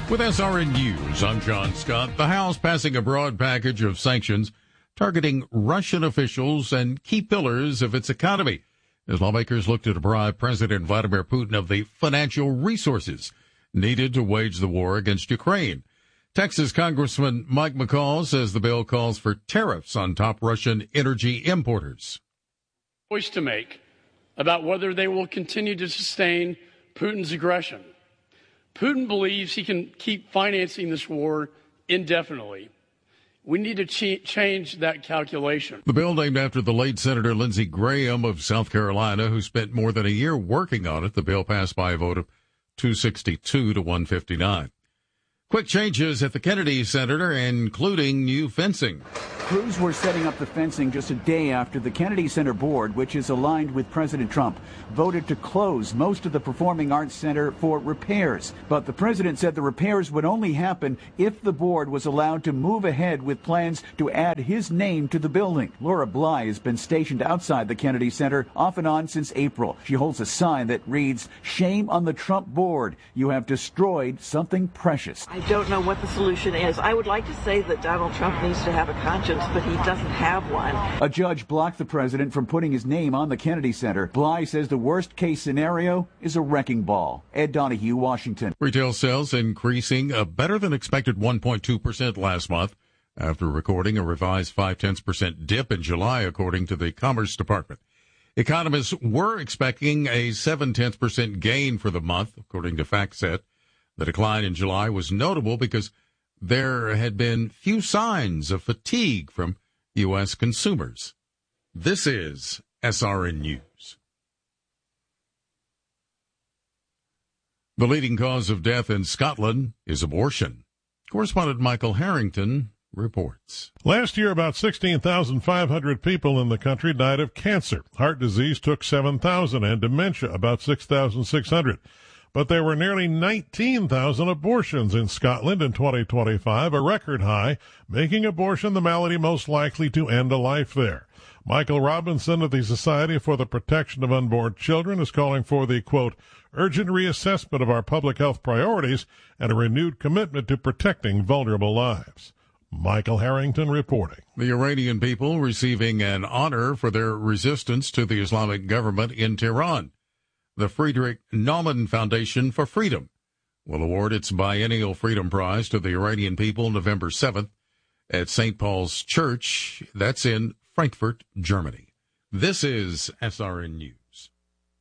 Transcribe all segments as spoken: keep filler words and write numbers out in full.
With S R N News, I'm John Scott. The House passing a broad package of sanctions targeting Russian officials and key pillars of its economy as lawmakers look to deprive President Vladimir Putin of the financial resources needed to wage the war against Ukraine. Texas Congressman Mike McCall says the bill calls for tariffs on top Russian energy importers. Choice to make about whether they will continue to sustain Putin's aggression. Putin believes he can keep financing this war indefinitely. We need to ch- change that calculation. The bill, named after the late Senator Lindsey Graham of South Carolina, who spent more than a year working on it. The bill passed by a vote of two sixty-two to one fifty-nine. Quick changes at the Kennedy Center, including new fencing. Crews were setting up the fencing just a day after the Kennedy Center board, which is aligned with President Trump, voted to close most of the Performing Arts Center for repairs. But the president said the repairs would only happen if the board was allowed to move ahead with plans to add his name to the building. Laura Bly has been stationed outside the Kennedy Center off and on since April. She holds a sign that reads, "Shame on the Trump board. You have destroyed something precious." I don't know what the solution is. I would like to say that Donald Trump needs to have a conscience, but he doesn't have one. A judge blocked the president from putting his name on the Kennedy Center. Bly says the worst case scenario is a wrecking ball. Ed Donahue, Washington. Retail sales increasing a better than expected one point two percent last month after recording a revised five tenths percent dip in July, according to the Commerce Department. Economists were expecting a seven tenths percent gain for the month, according to FactSet. The decline in July was notable because there had been few signs of fatigue from U S consumers. This is S R N News. The leading cause of death in Scotland is abortion. Correspondent Michael Harrington reports. Last year, about sixteen thousand five hundred people in the country died of cancer. Heart disease took seven thousand and dementia about six thousand six hundred. But there were nearly nineteen thousand abortions in Scotland in twenty twenty-five, a record high, making abortion the malady most likely to end a life there. Michael Robinson of the Society for the Protection of Unborn Children is calling for the, quote, urgent reassessment of our public health priorities and a renewed commitment to protecting vulnerable lives. Michael Harrington reporting. The Iranian people receiving an honor for their resistance to the Islamic government in Tehran. The Friedrich Naumann Foundation for Freedom will award its biennial Freedom Prize to the Iranian people November seventh at Saint Paul's Church. That's in Frankfurt, Germany. This is S R N News.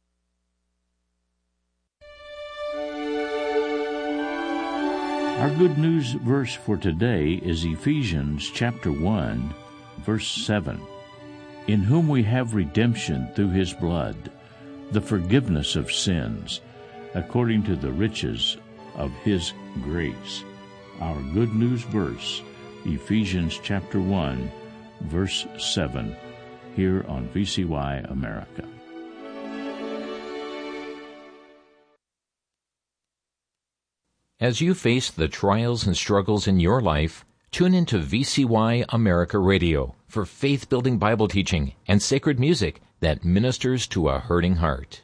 Our good news verse for today is Ephesians chapter one, verse seven. In whom we have redemption through his blood, the forgiveness of sins, according to the riches of his grace. Our good news verse, Ephesians chapter one, verse seven, here on V C Y America. As you face the trials and struggles in your life, tune into V C Y America Radio for faith-building Bible teaching and sacred music that ministers to a hurting heart.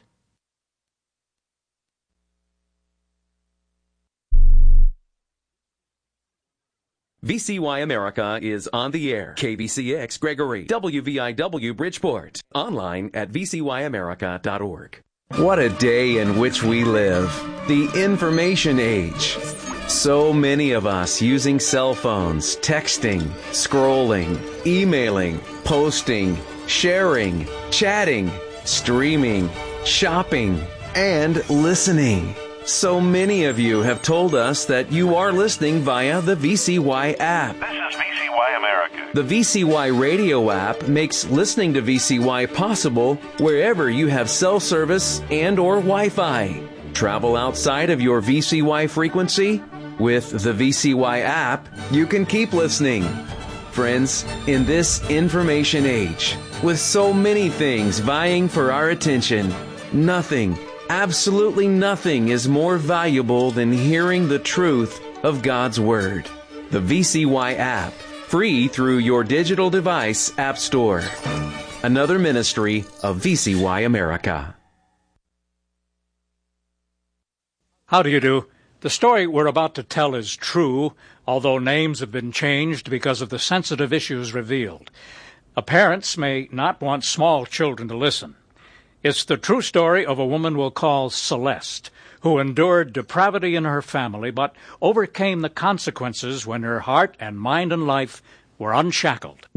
V C Y America is on the air. K B C X Gregory, W V I W Bridgeport. Online at v c y america dot org. What a day in which we live. The information age. So many of us using cell phones, texting, scrolling, emailing, posting, sharing, chatting, streaming, shopping, and listening. So many of you have told us that you are listening via the V C Y app. This is V C Y America. The V C Y radio app makes listening to V C Y possible wherever you have cell service and or Wi-Fi. Travel outside of your V C Y frequency? With the V C Y app, you can keep listening. Friends, in this information age, with so many things vying for our attention, nothing, absolutely nothing is more valuable than hearing the truth of God's Word. The V C Y app, free through your digital device app store. Another ministry of V C Y America. How do you do? The story we're about to tell is true, although names have been changed because of the sensitive issues revealed. Parents may not want small children to listen. It's the true story of a woman we'll call Celeste, who endured depravity in her family but overcame the consequences when her heart and mind and life were unshackled.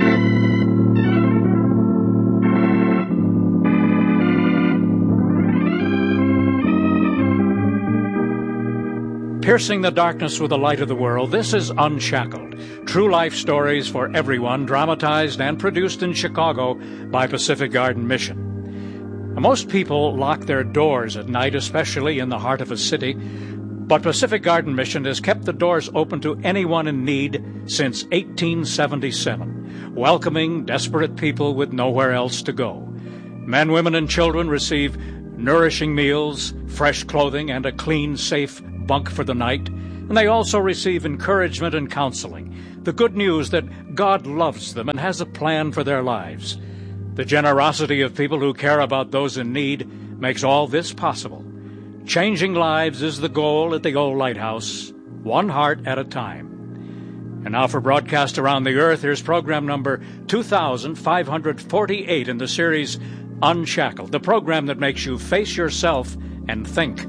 Piercing the darkness with the light of the world, this is Unshackled. True life stories for everyone, dramatized and produced in Chicago by Pacific Garden Mission. Most people lock their doors at night, especially in the heart of a city, but Pacific Garden Mission has kept the doors open to anyone in need since eighteen seventy-seven, welcoming desperate people with nowhere else to go. Men, women, and children receive nourishing meals, fresh clothing, and a clean, safe bunk for the night, and they also receive encouragement and counseling, the good news that God loves them and has a plan for their lives. The generosity of people who care about those in need makes all this possible. Changing lives is the goal at the old lighthouse, one heart at a time. And now for broadcast around the earth, here's program number two thousand five hundred forty-eight in the series Unshackled, the program that makes you face yourself and think.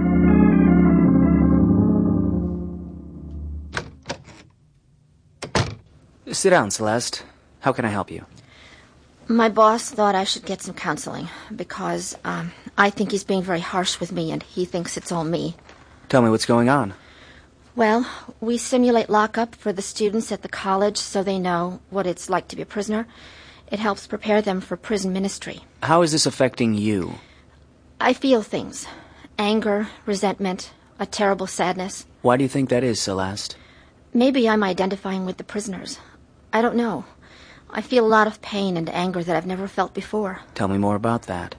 Sit down, Celeste. How can I help you? My boss thought I should get some counseling because um, I think he's being very harsh with me and he thinks it's all me. Tell me what's going on. Well, we simulate lockup for the students at the college so they know what it's like to be a prisoner. It helps prepare them for prison ministry. How is this affecting you? I feel things. Anger, resentment, a terrible sadness. Why do you think that is, Celeste? Maybe I'm identifying with the prisoners. I don't know. I feel a lot of pain and anger that I've never felt before. Tell me more about that.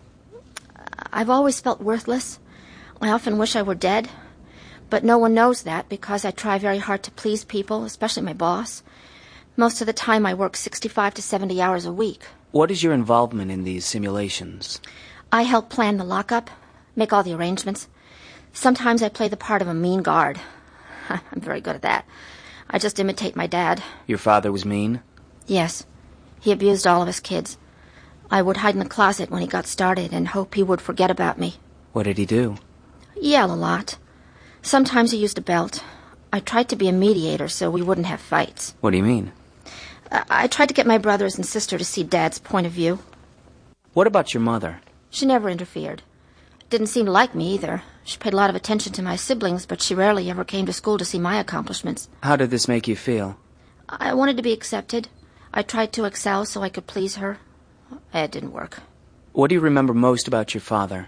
I've always felt worthless. I often wish I were dead. But no one knows that because I try very hard to please people, especially my boss. Most of the time I work sixty-five to seventy hours a week. What is your involvement in these simulations? I help plan the lockup, make all the arrangements. Sometimes I play the part of a mean guard. I'm very good at that. I just imitate my dad. Your father was mean? Yes. He abused all of us kids. I would hide in the closet when he got started and hope he would forget about me. What did he do? Yell a lot. Sometimes he used a belt. I tried to be a mediator so we wouldn't have fights. What do you mean? I, I tried to get my brothers and sister to see Dad's point of view. What about your mother? She never interfered. Didn't seem to like me either. She paid a lot of attention to my siblings, but she rarely ever came to school to see my accomplishments. How did this make you feel? I wanted to be accepted. I tried to excel so I could please her. It didn't work. What do you remember most about your father?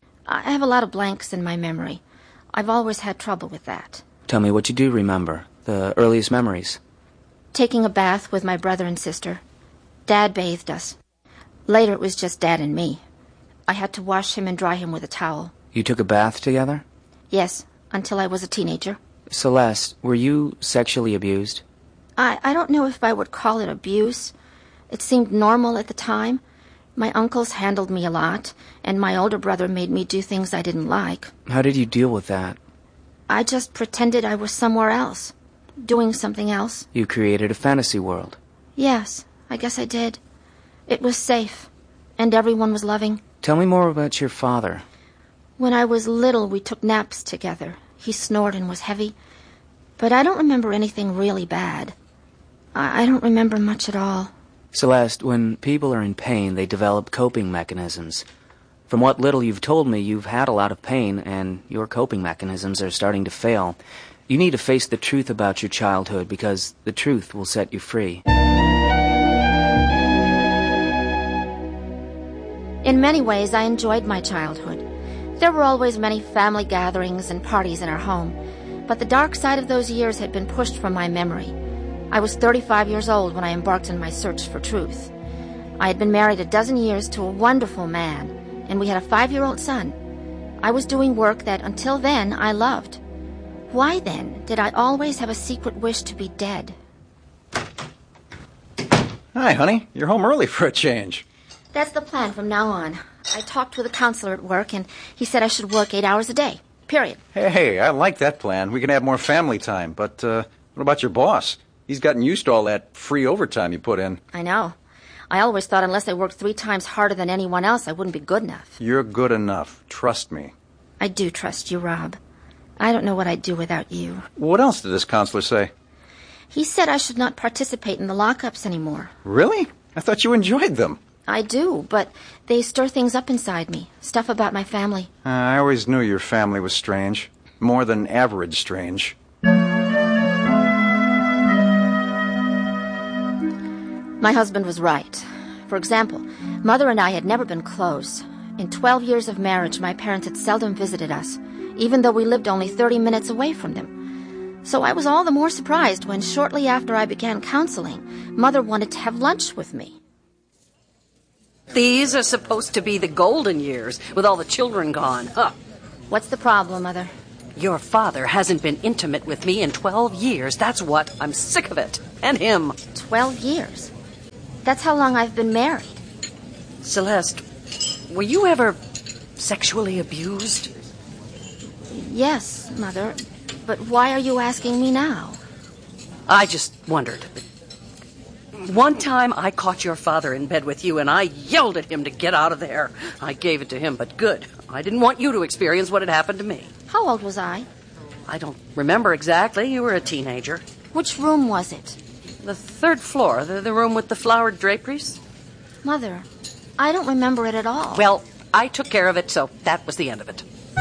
I have a lot of blanks in my memory. I've always had trouble with that. Tell me what you do remember, the earliest memories. Taking a bath with my brother and sister. Dad bathed us. Later it was just Dad and me. I had to wash him and dry him with a towel. You took a bath together? Yes, until I was a teenager. Celeste, were you sexually abused? I, I don't know if I would call it abuse. It seemed normal at the time. My uncles handled me a lot, and my older brother made me do things I didn't like. How did you deal with that? I just pretended I was somewhere else, doing something else. You created a fantasy world. Yes, I guess I did. It was safe, and everyone was loving. Tell me more about your father. When I was little, we took naps together. He snored and was heavy. But I don't remember anything really bad. I, I don't remember much at all. Celeste, when people are in pain, they develop coping mechanisms. From what little you've told me, you've had a lot of pain, and your coping mechanisms are starting to fail. You need to face the truth about your childhood, because the truth will set you free. In many ways, I enjoyed my childhood. There were always many family gatherings and parties in our home, but the dark side of those years had been pushed from my memory. I was thirty-five years old when I embarked on my search for truth. I had been married a dozen years to a wonderful man, and we had a five-year-old son. I was doing work that, until then, I loved. Why, then, did I always have a secret wish to be dead? Hi, honey. You're home early for a change. That's the plan from now on. I talked with a counselor at work, and he said I should work eight hours a day. Period. Hey, hey, I like that plan. We can have more family time. But uh, what about your boss? He's gotten used to all that free overtime you put in. I know. I always thought unless I worked three times harder than anyone else, I wouldn't be good enough. You're good enough. Trust me. I do trust you, Rob. I don't know what I'd do without you. What else did this counselor say? He said I should not participate in the lockups anymore. Really? I thought you enjoyed them. I do, but they stir things up inside me. Stuff about my family. Uh, I always knew your family was strange. More than average strange. My husband was right. For example, Mother and I had never been close. In twelve years of marriage, my parents had seldom visited us, even though we lived only thirty minutes away from them. So I was all the more surprised when shortly after I began counseling, Mother wanted to have lunch with me. These are supposed to be the golden years, with all the children gone. Huh. What's the problem, Mother? Your father hasn't been intimate with me in twelve years. That's what. I'm sick of it. And him. Twelve years? That's how long I've been married. Celeste, were you ever sexually abused? Yes, Mother. But why are you asking me now? I just wondered. One time I caught your father in bed with you, and I yelled at him to get out of there. I gave it to him, but good. I didn't want you to experience what had happened to me. How old was I? I don't remember exactly. You were a teenager. Which room was it? The third floor, the, the room with the flowered draperies. Mother, I don't remember it at all. Well, I took care of it, so that was the end of it.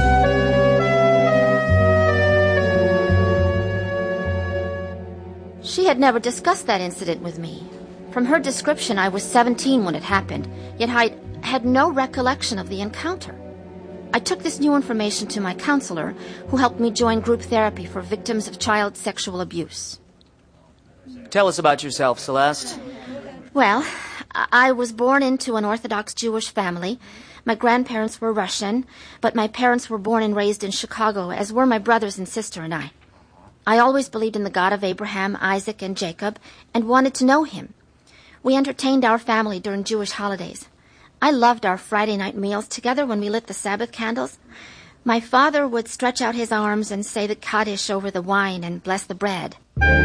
She had never discussed that incident with me. From her description, I was seventeen when it happened, yet I had no recollection of the encounter. I took this new information to my counselor, who helped me join group therapy for victims of child sexual abuse. Tell us about yourself, Celeste. Well, I was born into an Orthodox Jewish family. My grandparents were Russian, but my parents were born and raised in Chicago, as were my brothers and sister and I. I always believed in the God of Abraham, Isaac, and Jacob, and wanted to know him. We entertained our family during Jewish holidays. I loved our Friday night meals together when we lit the Sabbath candles. My father would stretch out his arms and say the Kaddish over the wine and bless the bread.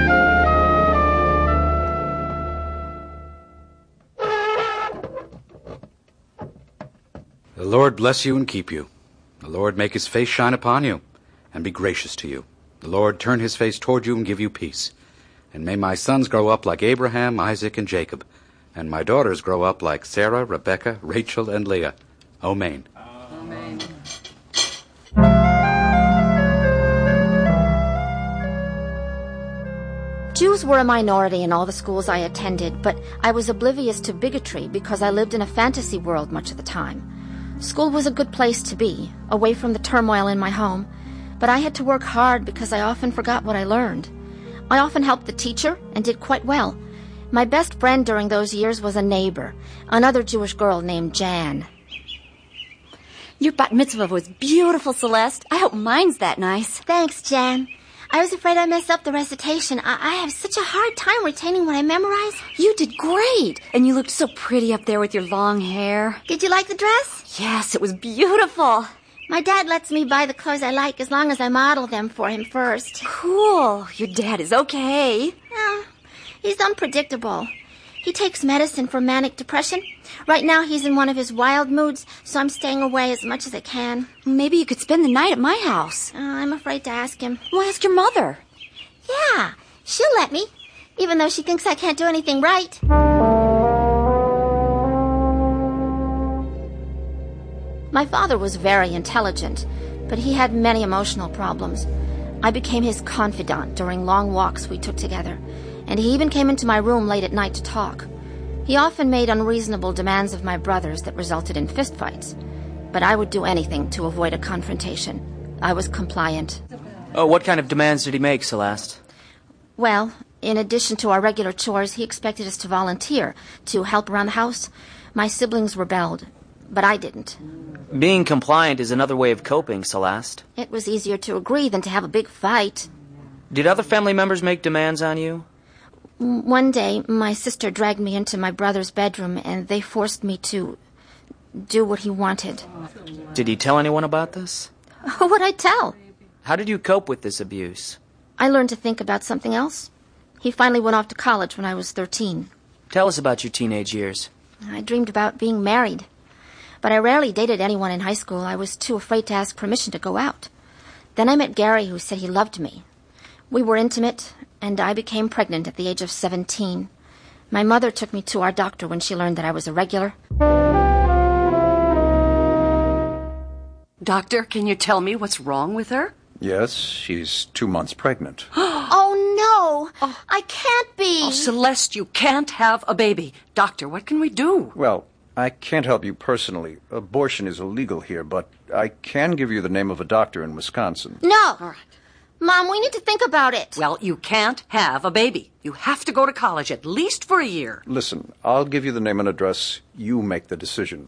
The Lord bless you and keep you. The Lord make his face shine upon you and be gracious to you. The Lord turn his face toward you and give you peace. And may my sons grow up like Abraham, Isaac, and Jacob, and my daughters grow up like Sarah, Rebecca, Rachel, and Leah. Amen. Amen. Jews were a minority in all the schools I attended, but I was oblivious to bigotry because I lived in a fantasy world much of the time. School was a good place to be, away from the turmoil in my home, but I had to work hard because I often forgot what I learned. I often helped the teacher and did quite well. My best friend during those years was a neighbor, another Jewish girl named Jan. Your bat mitzvah was beautiful, Celeste. I hope mine's that nice. Thanks, Jan. I was afraid I'd mess up the recitation. I, I have such a hard time retaining what I memorize. You did great. And you looked so pretty up there with your long hair. Did you like the dress? Yes, it was beautiful. My dad lets me buy the clothes I like as long as I model them for him first. Cool. Your dad is okay. Yeah, he's unpredictable. He takes medicine for manic depression. Right now he's in one of his wild moods, so I'm staying away as much as I can. Maybe you could spend the night at my house. Uh, I'm afraid to ask him. Well, ask your mother. Yeah, she'll let me, even though she thinks I can't do anything right. My father was very intelligent, but he had many emotional problems. I became his confidant during long walks we took together, and he even came into my room late at night to talk. He often made unreasonable demands of my brothers that resulted in fistfights, but I would do anything to avoid a confrontation. I was compliant. Oh, what kind of demands did he make, Celeste? Well, in addition to our regular chores, he expected us to volunteer, to help around the house. My siblings rebelled, but I didn't. Being compliant is another way of coping, Celeste. It was easier to agree than to have a big fight. Did other family members make demands on you? One day, my sister dragged me into my brother's bedroom, and they forced me to do what he wanted. Did he tell anyone about this? Who would I tell? How did you cope with this abuse? I learned to think about something else. He finally went off to college when I was thirteen. Tell us about your teenage years. I dreamed about being married. But I rarely dated anyone in high school. I was too afraid to ask permission to go out. Then I met Gary, who said he loved me. We were intimate, and I became pregnant at the age of seventeen. My mother took me to our doctor when she learned that I was irregular. Doctor, can you tell me what's wrong with her? Yes, she's two months pregnant. Oh, no! Oh. I can't be! Oh, Celeste, you can't have a baby. Doctor, what can we do? Well, I can't help you personally. Abortion is illegal here, but I can give you the name of a doctor in Wisconsin. No! All right. Mom, we need to think about it. Well, you can't have a baby. You have to go to college at least for a year. Listen, I'll give you the name and address. You make the decision.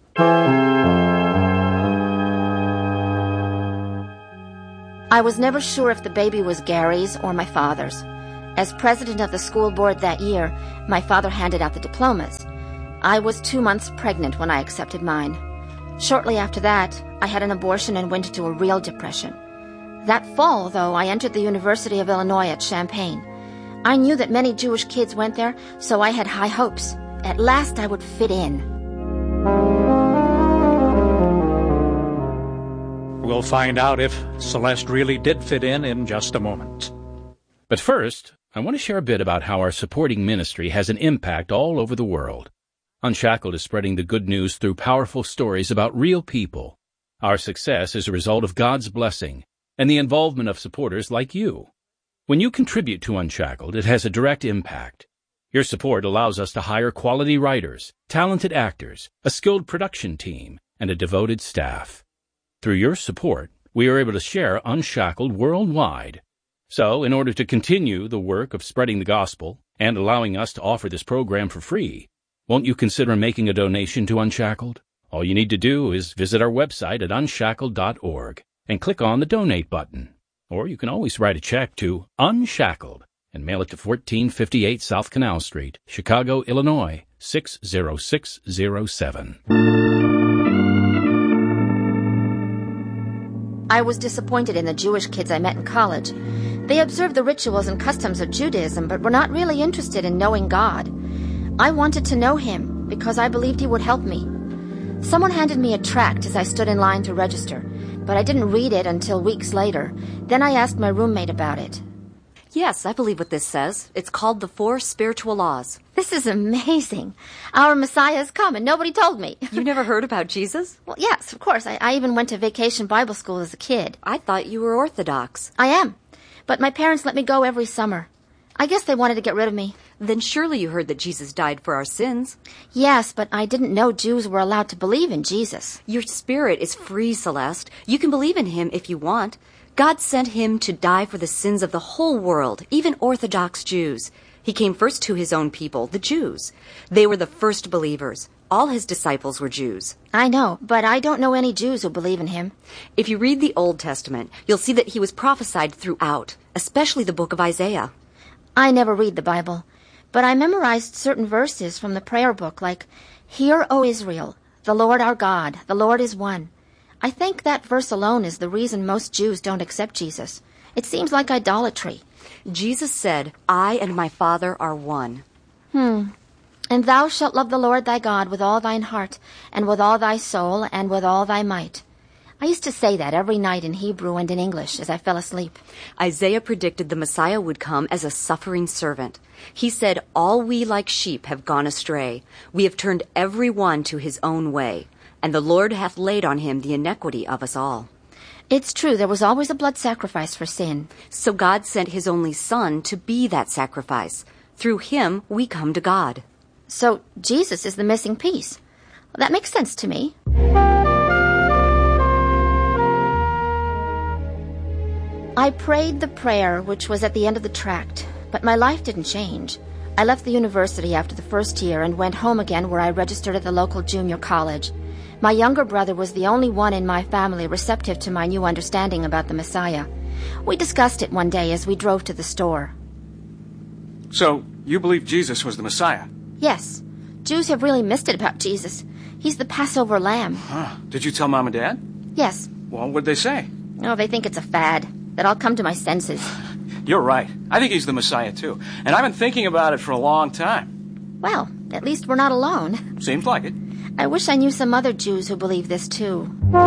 I was never sure if the baby was Gary's or my father's. As president of the school board that year, my father handed out the diplomas. I was two months pregnant when I accepted mine. Shortly after that, I had an abortion and went into a real depression. That fall, though, I entered the University of Illinois at Champaign. I knew that many Jewish kids went there, so I had high hopes. At last I would fit in. We'll find out if Celeste really did fit in in just a moment. But first, I want to share a bit about how our supporting ministry has an impact all over the world. Unshackled is spreading the good news through powerful stories about real people. Our success is a result of God's blessing and the involvement of supporters like you. When you contribute to Unshackled, it has a direct impact. Your support allows us to hire quality writers, talented actors, a skilled production team, and a devoted staff. Through your support, we are able to share Unshackled worldwide. So, in order to continue the work of spreading the gospel and allowing us to offer this program for free, won't you consider making a donation to Unshackled? All you need to do is visit our website at unshackled dot org and click on the Donate button. Or you can always write a check to Unshackled and mail it to fourteen fifty-eight South Canal Street, Chicago, Illinois, six zero six zero seven. I was disappointed in the Jewish kids I met in college. They observed the rituals and customs of Judaism, but were not really interested in knowing God. I wanted to know him because I believed he would help me. Someone handed me a tract as I stood in line to register, but I didn't read it until weeks later. Then I asked my roommate about it. Yes, I believe what this says. It's called the Four Spiritual Laws. This is amazing. Our Messiah has come and nobody told me. You never heard about Jesus? Well, yes, of course. I, I even went to vacation Bible school as a kid. I thought you were Orthodox. I am. But my parents let me go every summer. I guess they wanted to get rid of me. Then surely you heard that Jesus died for our sins. Yes, but I didn't know Jews were allowed to believe in Jesus. Your spirit is free, Celeste. You can believe in him if you want. God sent him to die for the sins of the whole world, even Orthodox Jews. He came first to his own people, the Jews. They were the first believers. All his disciples were Jews. I know, but I don't know any Jews who believe in him. If you read the Old Testament, you'll see that he was prophesied throughout, especially the book of Isaiah. I never read the Bible, but I memorized certain verses from the prayer book, like, "Hear, O Israel, the Lord our God, the Lord is one." I think that verse alone is the reason most Jews don't accept Jesus. It seems like idolatry. Jesus said, "I and my Father are one." Hmm. And thou shalt love the Lord thy God with all thine heart, and with all thy soul, and with all thy might. I used to say that every night in Hebrew and in English as I fell asleep. Isaiah predicted the Messiah would come as a suffering servant. He said, "All we like sheep have gone astray. We have turned every one to his own way. And the Lord hath laid on him the iniquity of us all." It's true, there was always a blood sacrifice for sin. So God sent his only Son to be that sacrifice. Through him, we come to God. So Jesus is the missing piece. Well, that makes sense to me. I prayed the prayer which was at the end of the tract, but my life didn't change. I left the university after the first year and went home again, where I registered at the local junior college. My younger brother was the only one in my family receptive to my new understanding about the Messiah. We discussed it one day as we drove to the store. So, you believe Jesus was the Messiah? Yes. Jews have really missed it about Jesus. He's the Passover lamb. Huh. Did you tell Mom and Dad? Yes. Well, what'd they say? Oh, they think it's a fad, that I'll come to my senses. You're right. I think he's the Messiah, too. And I've been thinking about it for a long time. Well, at least we're not alone. Seems like it. I wish I knew some other Jews who believe this, too.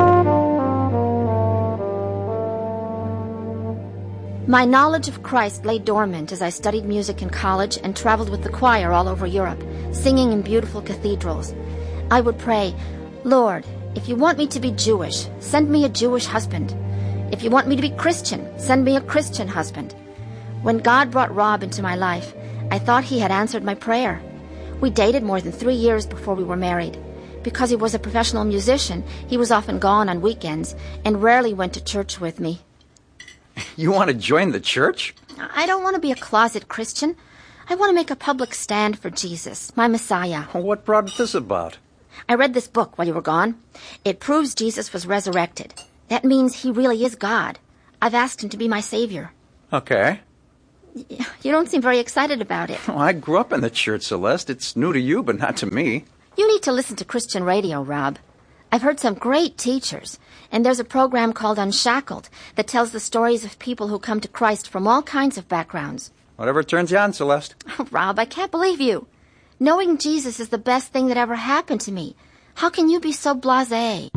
My knowledge of Christ lay dormant as I studied music in college and traveled with the choir all over Europe, singing in beautiful cathedrals. I would pray, Lord, if you want me to be Jewish, send me a Jewish husband. If you want me to be Christian, send me a Christian husband. When God brought Rob into my life, I thought he had answered my prayer. We dated more than three years before we were married. Because he was a professional musician, he was often gone on weekends and rarely went to church with me. You want to join the church? I don't want to be a closet Christian. I want to make a public stand for Jesus, my Messiah. What brought this about? I read this book while you were gone. It proves Jesus was resurrected. That means he really is God. I've asked him to be my savior. Okay. You don't seem very excited about it. Well, I grew up in the church, Celeste. It's new to you, but not to me. You need to listen to Christian radio, Rob. I've heard some great teachers, and there's a program called Unshackled that tells the stories of people who come to Christ from all kinds of backgrounds. Whatever turns you on, Celeste. Oh, Rob, I can't believe you. Knowing Jesus is the best thing that ever happened to me. How can you be so blasé?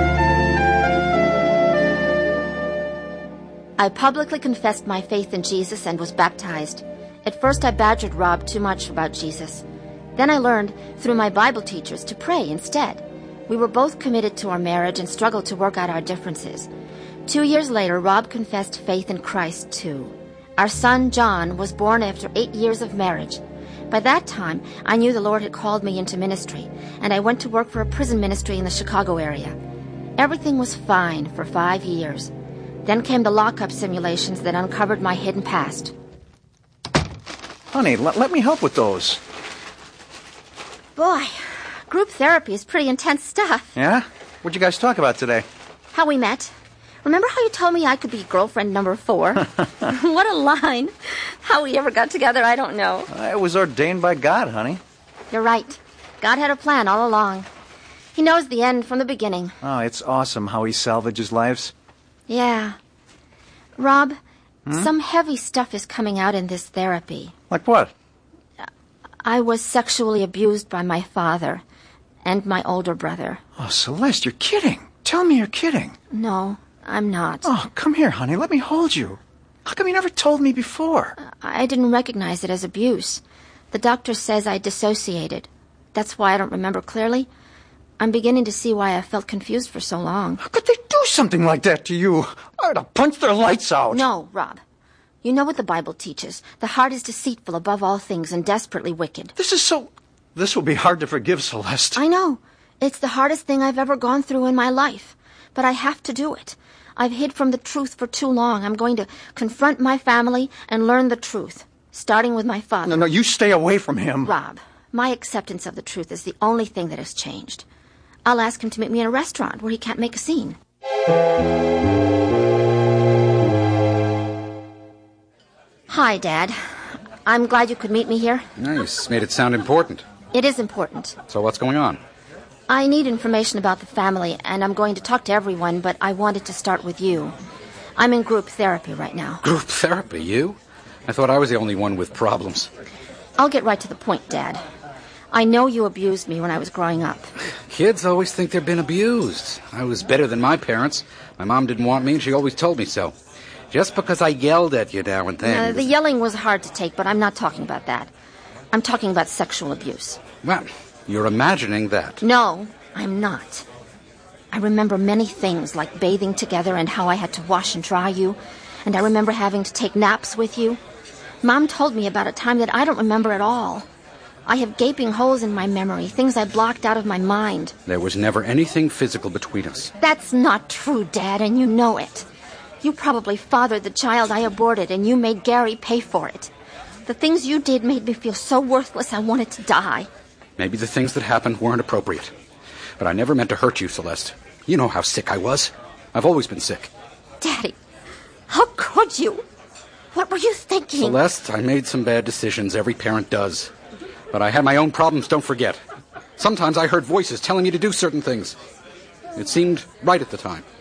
I publicly confessed my faith in Jesus and was baptized. At first, I badgered Rob too much about Jesus. Then I learned, through my Bible teachers, to pray instead. We were both committed to our marriage and struggled to work out our differences. Two years later, Rob confessed faith in Christ, too. Our son, John, was born after eight years of marriage. By that time, I knew the Lord had called me into ministry, and I went to work for a prison ministry in the Chicago area. Everything was fine for five years. Then came the lockup simulations that uncovered my hidden past. Honey, l- let me help with those. Boy, group therapy is pretty intense stuff. Yeah? What'd you guys talk about today? How we met. Remember how you told me I could be girlfriend number four? What a line. How we ever got together, I don't know. It was ordained by God, honey. You're right. God had a plan all along. He knows the end from the beginning. Oh, it's awesome how he salvages lives. Yeah. Rob, hmm? some heavy stuff is coming out in this therapy. Like what? I was sexually abused by my father and my older brother. Oh, Celeste, you're kidding. Tell me you're kidding. No, I'm not. Oh, come here, honey. Let me hold you. How come you never told me before? I didn't recognize it as abuse. The doctor says I dissociated. That's why I don't remember clearly. I'm beginning to see why I felt confused for so long. How could they do something like that to you? I would have punched their lights out. No, Rob. You know what the Bible teaches. The heart is deceitful above all things and desperately wicked. This is so... This will be hard to forgive, Celeste. I know. It's the hardest thing I've ever gone through in my life. But I have to do it. I've hid from the truth for too long. I'm going to confront my family and learn the truth, starting with my father. No, no, you stay away from him. Rob, my acceptance of the truth is the only thing that has changed. I'll ask him to meet me in a restaurant where he can't make a scene. Hi, Dad. I'm glad you could meet me here. Nice. Made it sound important. It is important. So what's going on? I need information about the family, and I'm going to talk to everyone, but I wanted to start with you. I'm in group therapy right now. Group therapy? You? I thought I was the only one with problems. I'll get right to the point, Dad. I know you abused me when I was growing up. Kids always think they've been abused. I was better than my parents. My mom didn't want me, and she always told me so. Just because I yelled at you now and then... Uh, the yelling was hard to take, but I'm not talking about that. I'm talking about sexual abuse. Well, you're imagining that. No, I'm not. I remember many things, like bathing together and how I had to wash and dry you. And I remember having to take naps with you. Mom told me about a time that I don't remember at all. I have gaping holes in my memory, things I blocked out of my mind. There was never anything physical between us. That's not true, Dad, and you know it. You probably fathered the child I aborted, and you made Gary pay for it. The things you did made me feel so worthless I wanted to die. Maybe the things that happened weren't appropriate. But I never meant to hurt you, Celeste. You know how sick I was. I've always been sick. Daddy, how could you? What were you thinking? Celeste, I made some bad decisions. Every parent does. But I had my own problems, don't forget. Sometimes I heard voices telling me to do certain things. It seemed right at the time.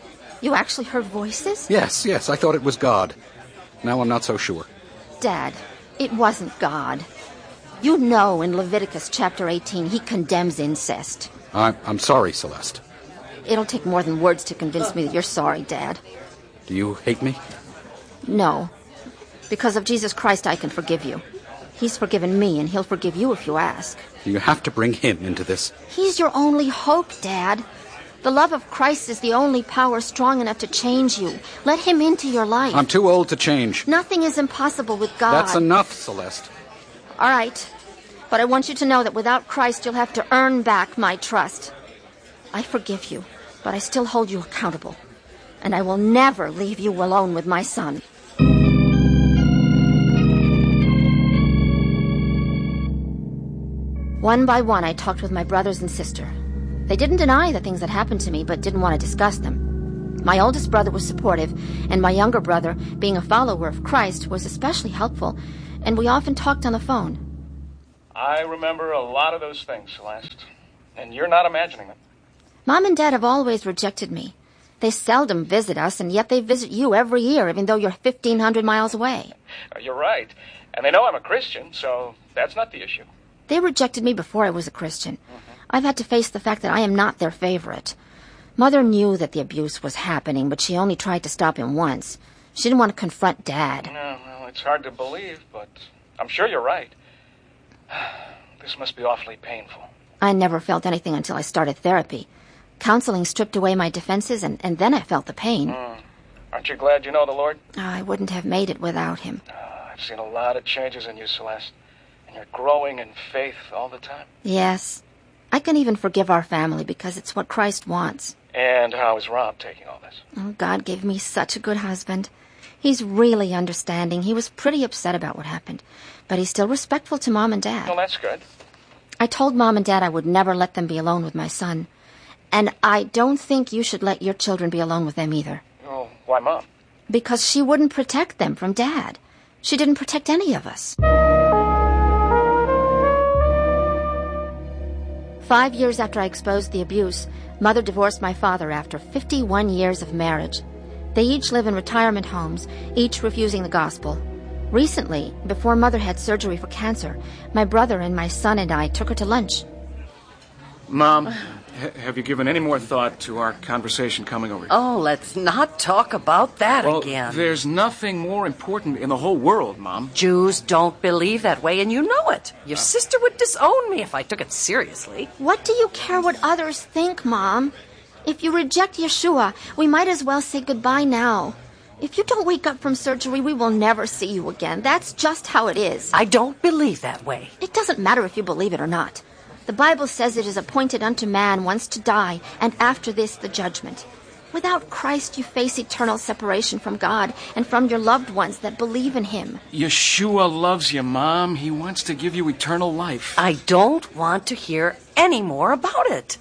You actually heard voices? Yes, yes, I thought it was God. Now I'm not so sure. Dad, it wasn't God. You know in Leviticus chapter eighteen, he condemns incest. I'm, I'm sorry, Celeste. It'll take more than words to convince me that you're sorry, Dad. Do you hate me? No. Because of Jesus Christ, I can forgive you. He's forgiven me, and he'll forgive you if you ask. You have to bring him into this. He's your only hope, Dad. The love of Christ is the only power strong enough to change you. Let him into your life. I'm too old to change. Nothing is impossible with God. That's enough, Celeste. All right. But I want you to know that without Christ, you'll have to earn back my trust. I forgive you, but I still hold you accountable. And I will never leave you alone with my son. One by one, I talked with my brothers and sister. They didn't deny the things that happened to me, but didn't want to discuss them. My oldest brother was supportive, and my younger brother, being a follower of Christ, was especially helpful, and we often talked on the phone. I remember a lot of those things, Celeste, and you're not imagining them. Mom and Dad have always rejected me. They seldom visit us, and yet they visit you every year, even though you're fifteen hundred miles away. You're right, and they know I'm a Christian, so that's not the issue. They rejected me before I was a Christian. Mm-hmm. I've had to face the fact that I am not their favorite. Mother knew that the abuse was happening, but she only tried to stop him once. She didn't want to confront Dad. No, well, it's hard to believe, but I'm sure you're right. This must be awfully painful. I never felt anything until I started therapy. Counseling stripped away my defenses, and, and then I felt the pain. Mm. Aren't you glad you know the Lord? Oh, I wouldn't have made it without him. Oh, I've seen a lot of changes in you, Celeste. And you're growing in faith all the time. Yes. I can even forgive our family because it's what Christ wants. And how is Rob taking all this? Oh, God gave me such a good husband. He's really understanding. He was pretty upset about what happened, but he's still respectful to Mom and Dad. Well, that's good. I told Mom and Dad I would never let them be alone with my son. And I don't think you should let your children be alone with them either. Oh, why, Mom? Because she wouldn't protect them from Dad. She didn't protect any of us. Five years after I exposed the abuse, Mother divorced my father after fifty-one years of marriage. They each live in retirement homes, each refusing the gospel. Recently, before Mother had surgery for cancer, my brother and my son and I took her to lunch. Mom, ha- have you given any more thought to our conversation coming over here? Oh, let's not talk about that well, again. There's nothing more important in the whole world, Mom. Jews don't believe that way, and you know it. Your uh, sister would disown me if I took it seriously. What do you care what others think, Mom? If you reject Yeshua, we might as well say goodbye now. If you don't wake up from surgery, we will never see you again. That's just how it is. I don't believe that way. It doesn't matter if you believe it or not. The Bible says it is appointed unto man once to die, and after this the judgment. Without Christ, you face eternal separation from God and from your loved ones that believe in him. Yeshua loves you, Mom. He wants to give you eternal life. I don't want to hear any more about it.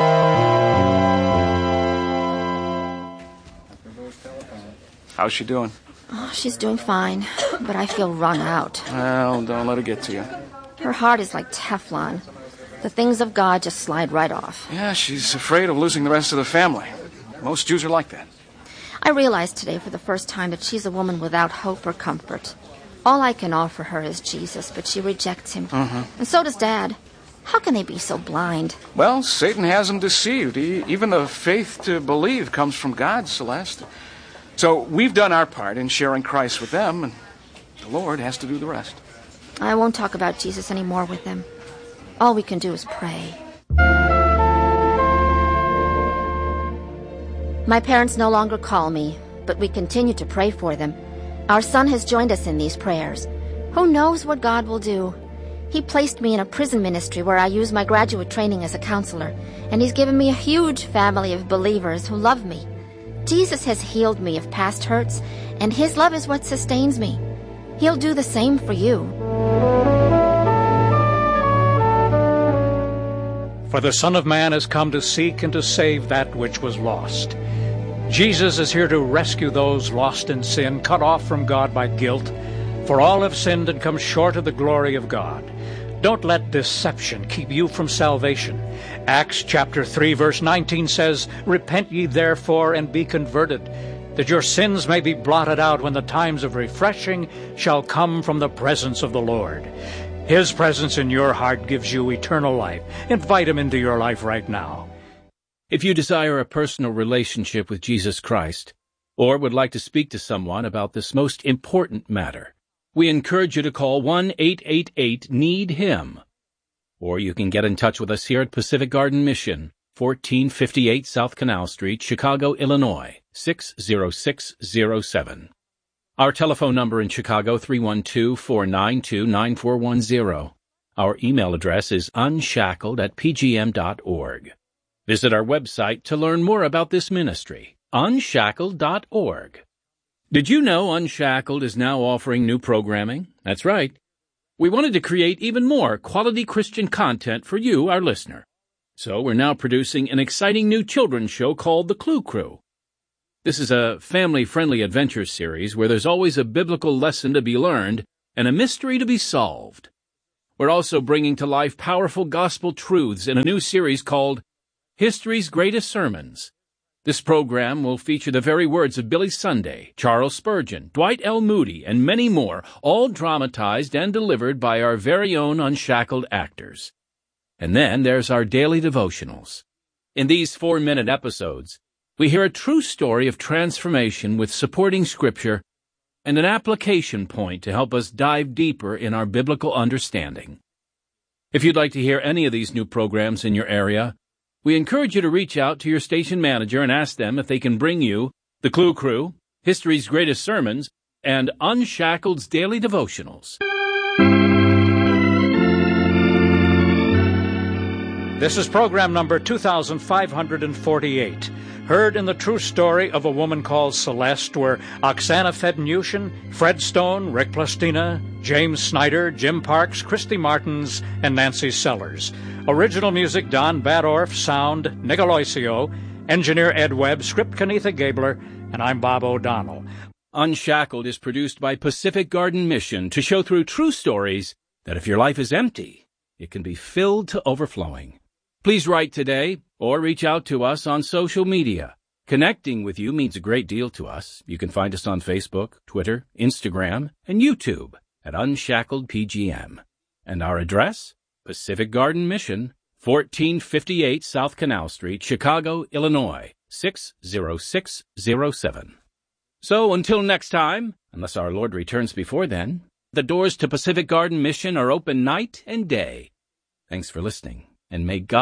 How's she doing? Oh, she's doing fine, but I feel wrung out. Well, don't let her get to you. Her heart is like Teflon. The things of God just slide right off. Yeah, she's afraid of losing the rest of the family. Most Jews are like that. I realized today for the first time that she's a woman without hope or comfort. All I can offer her is Jesus, but she rejects him. Mm-hmm. And so does Dad. How can they be so blind? Well, Satan has them deceived. He, even the faith to believe comes from God, Celeste. So we've done our part in sharing Christ with them, and the Lord has to do the rest. I won't talk about Jesus anymore with them. All we can do is pray. My parents no longer call me, but we continue to pray for them. Our son has joined us in these prayers. Who knows what God will do? He placed me in a prison ministry where I use my graduate training as a counselor, and he's given me a huge family of believers who love me. Jesus has healed me of past hurts, and his love is what sustains me. He'll do the same for you. For the Son of Man has come to seek and to save that which was lost. Jesus is here to rescue those lost in sin, cut off from God by guilt. For all have sinned and come short of the glory of God. Don't let deception keep you from salvation. Acts chapter three, verse nineteen says, "Repent ye therefore and be converted, that your sins may be blotted out when the times of refreshing shall come from the presence of the Lord." His presence in your heart gives you eternal life. Invite him into your life right now. If you desire a personal relationship with Jesus Christ, or would like to speak to someone about this most important matter, we encourage you to call one eight eight eight need him. Or you can get in touch with us here at Pacific Garden Mission, fourteen fifty-eight South Canal Street, Chicago, Illinois, six zero six zero seven. Our telephone number in Chicago, three one two, four nine two, nine four one zero. Our email address is unshackled at p g m dot org. Visit our website to learn more about this ministry, unshackled dot org. Did you know Unshackled is now offering new programming? That's right. We wanted to create even more quality Christian content for you, our listener. So we're now producing an exciting new children's show called The Clue Crew. This is a family-friendly adventure series where there's always a biblical lesson to be learned and a mystery to be solved. We're also bringing to life powerful gospel truths in a new series called History's Greatest Sermons. This program will feature the very words of Billy Sunday, Charles Spurgeon, Dwight L. Moody, and many more, all dramatized and delivered by our very own Unshackled actors. And then there's our daily devotionals. In these four-minute episodes, we hear a true story of transformation with supporting scripture and an application point to help us dive deeper in our biblical understanding. If you'd like to hear any of these new programs in your area, we encourage you to reach out to your station manager and ask them if they can bring you The Clue Crew, History's Greatest Sermons, and Unshackled's Daily Devotionals. This is program number two thousand five hundred forty-eight, heard in the true story of a woman called Celeste, where Oksana Fednyushin, Fred Stone, Rick Plastina, James Snyder, Jim Parks, Christy Martins, and Nancy Sellers. Original music, Don Badorf. Sound, Nicoloisio. Engineer, Ed Webb. Script, Kenitha Gabler. And I'm Bob O'Donnell. Unshackled is produced by Pacific Garden Mission to show through true stories that if your life is empty, it can be filled to overflowing. Please write today or reach out to us on social media. Connecting with you means a great deal to us. You can find us on Facebook, Twitter, Instagram, and YouTube at Unshackled P G M. And our address? Pacific Garden Mission, fourteen fifty-eight South Canal Street, Chicago, Illinois, six zero six zero seven. So until next time, unless our Lord returns before then, the doors to Pacific Garden Mission are open night and day. Thanks for listening, and may God